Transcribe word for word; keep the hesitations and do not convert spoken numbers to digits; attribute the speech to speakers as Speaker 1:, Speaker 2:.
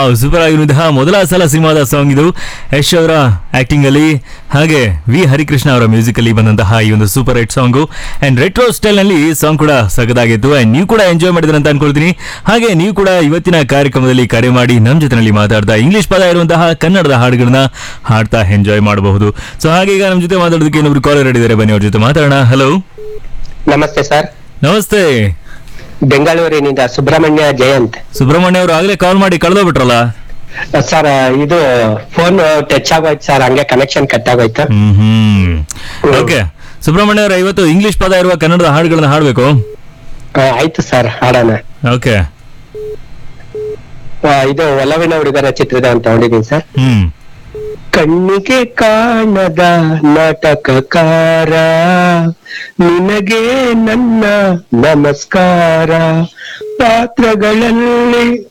Speaker 1: Wow, super ಆಗಿರುವಂತಹ ಮೊದಲ ಸಲ ಸಿನಿಮಾದ ಸಾಂಗ್ ಇದು. ಯಶ್ ಅವರ ಆಕ್ಟಿಂಗ್ ಅಲ್ಲಿ ಹಾಗೆ ವಿ ಹರಿಕೃಷ್ಣ ಅವರ ಮ್ಯೂಸಿಕ್ ಅಲ್ಲಿ ಬಂದಂತಹ ಈ ಒಂದು super hit song. And retro style ನಲ್ಲಿ ಸಾಂಗ್ ಕೂಡ ಸಗದಾಗಿತ್ತು. ಅಂಡ್ ನೀವು ಕೂಡ ಎಂಜಾಯ್ ಮಾಡಿದ್ರೆ ಅಂತ ಅನ್ಕೊಳ್ತೀನಿ. ಹಾಗೆ ನೀವು ಕೂಡ ಇವತ್ತಿನ ಕಾರ್ಯಕ್ರಮದಲ್ಲಿ ಕರೆ ಮಾಡಿ ನಮ್ಮ ಜೊತೆನಲ್ಲಿ ಮಾತಾಡ್ತಾ ಇಂಗ್ಲಿಷ್ ಪದ ಇರುವಂತಹ ಕನ್ನಡದ ಹಾಡುಗಳನ್ನ ಹಾಡ್ತಾ ಎಂಜಾಯ್ ಮಾಡಬಹುದು. ಸೊ ಹಾಗೆ ಈಗ ನಮ್ಮ ಜೊತೆ ಮಾತಾಡೋದಕ್ಕೆ ಇನ್ನೊಬ್ರು ಕಾಲರ್ ಇದ್ದಾರೆ, ಬನ್ನಿ ಅವ್ರ ಜೊತೆ ಮಾತಾಡೋಣ. ಹಲೋ,
Speaker 2: ನಮಸ್ತೆ ಸರ್.
Speaker 1: ನಮಸ್ತೆ.
Speaker 2: ಬೆಂಗಳೂರಿನಿಂದ ಸುಬ್ರಹ್ಮಣ್ಯ ಜಯಂತ್.
Speaker 1: ಸುಬ್ರಹ್ಮಣ್ಯ ಅವರು ಆಗ್ಲೇ ಕಾಲ್ ಮಾಡಿ ಕಳೆದೋಗ್ಬಿಟ್ರಲ್ಲ
Speaker 2: ಸರ್. ಇದು ಫೋನ್ ಟಚ್ ಆಗೋಯ್ತು ಸರ್, ಹಂಗೆ ಕನೆಕ್ಷನ್ ಕಟ್ ಆಗೋಯ್ತು.
Speaker 1: ಹ್ಮ್ ಹ್ಮ್ ಓಕೆ. ಸುಬ್ರಹ್ಮಣ್ಯ ಅವರ ಇವತ್ತು ಇಂಗ್ಲಿಷ್ ಪದ ಇರುವ ಕನ್ನಡದ ಹಾಡುಗಳನ್ನ ಹಾಡ್ಬೇಕು.
Speaker 2: ಆ, ಆಯ್ತು ಸರ್, ಹಾಡೋಣ.
Speaker 1: ಓಕೆ.
Speaker 2: ಆ, ಇದು ಒಲವಿನ ಹುಡುಗರ ಚಿತ್ರದ ಅಂತ ಹೊಂದಿದ್ದೀನಿ ಸರ್.
Speaker 1: ಹ್ಮ್
Speaker 2: ಕಣ್ಣಿಗೆ ಕಾಣದ ನಾಟಕಕಾರ, ನಿನಗೆ ನನ್ನ ನಮಸ್ಕಾರ. ಪಾತ್ರಗಳಲ್ಲಿ